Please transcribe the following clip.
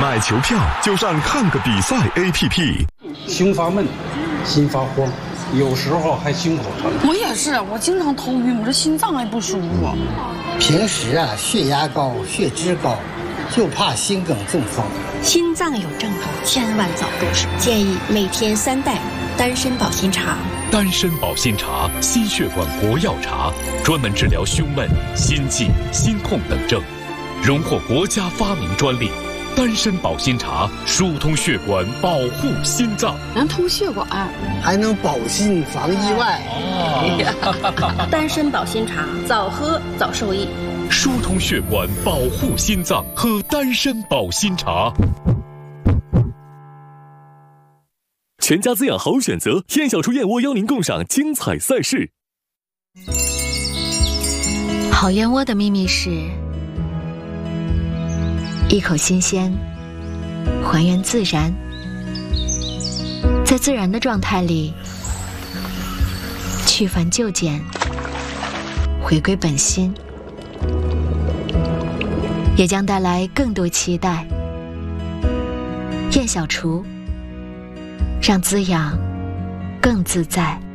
买球票就上看个比赛 APP。 胸发闷，心发慌，有时候还胸口疼。 我也是，我经常头晕，我这心脏还不舒服。 平时血压高、血脂高，就怕心梗中风。 心脏有症状，千万早动手。建议每天3袋丹参保心茶。 丹参保心茶，心血管国药茶，专门治疗胸闷、心悸、心痛等症，荣获国家发明专利。丹参保心茶疏通血管，保护心脏， 能通血管， 还能保心防意外。 丹参保心茶，早喝早受益。 疏通血管，保护心脏，喝丹参保心茶。 全家滋养好选择，燕小厨燕窝邀您共赏精彩赛事。 好燕窝的秘密是一口新鲜，还原自然，在自然的状态里去繁就简，回归本心，也将带来更多期待。燕小厨，让滋养更自在。